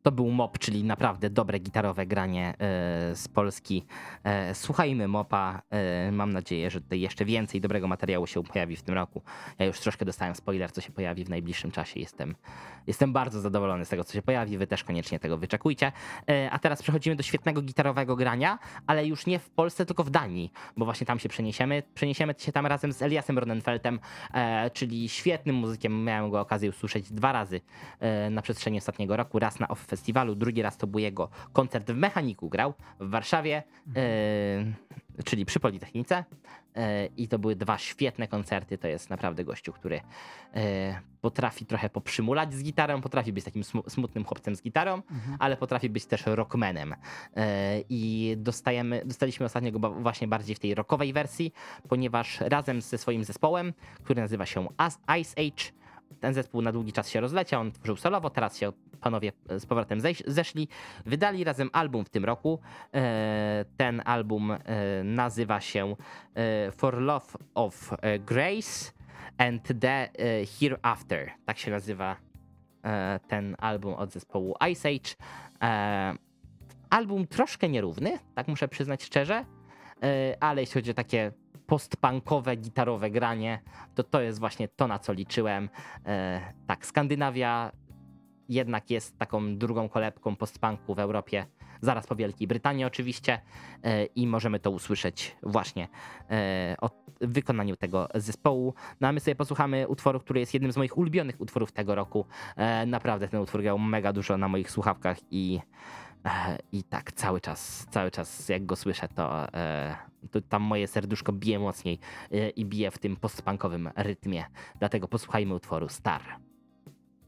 To był Mop, czyli naprawdę dobre gitarowe granie z Polski. Słuchajmy Mopa. Mam nadzieję, że tutaj jeszcze więcej dobrego materiału się pojawi w tym roku. Ja już troszkę dostałem spoiler, co się pojawi w najbliższym czasie. Jestem bardzo zadowolony z tego, co się pojawi. Wy też koniecznie tego wyczekujcie. A teraz przechodzimy do świetnego gitarowego grania, ale już nie w Polsce, tylko w Danii, bo właśnie tam się przeniesiemy. Przeniesiemy się tam razem z Eliasem Ronenfeldtem, czyli świetnym muzykiem. Miałem go okazję usłyszeć 2 razy na przestrzeni ostatniego roku. Raz na Off Festiwalu, drugi raz to był jego koncert w Mechaniku, grał w Warszawie, czyli przy Politechnice. I to były 2 świetne koncerty. To jest naprawdę gościu, który potrafi trochę poprzymulać z gitarą, potrafi być takim smutnym chłopcem z gitarą, ale potrafi być też rockmanem. I dostaliśmy ostatnio go właśnie bardziej w tej rockowej wersji, ponieważ razem ze swoim zespołem, który nazywa się Ice Age, ten zespół na długi czas się rozleciał, on tworzył solowo, teraz się panowie z powrotem zeszli, wydali razem album w tym roku. Ten album nazywa się For Love of Grace and the Hereafter. Tak się nazywa ten album od zespołu Ice Age. Album troszkę nierówny, tak muszę przyznać szczerze, ale jeśli chodzi o takie postpunkowe, gitarowe granie, to jest właśnie to, na co liczyłem. Tak, Skandynawia jednak jest taką drugą kolebką postpunku w Europie, zaraz po Wielkiej Brytanii oczywiście, i możemy to usłyszeć właśnie w wykonaniu tego zespołu. No a my sobie posłuchamy utworu, który jest jednym z moich ulubionych utworów tego roku. Naprawdę ten utwór grał mega dużo na moich słuchawkach i tak cały czas jak go słyszę, to tam moje serduszko bije mocniej i bije w tym postpunkowym rytmie. Dlatego posłuchajmy utworu Star.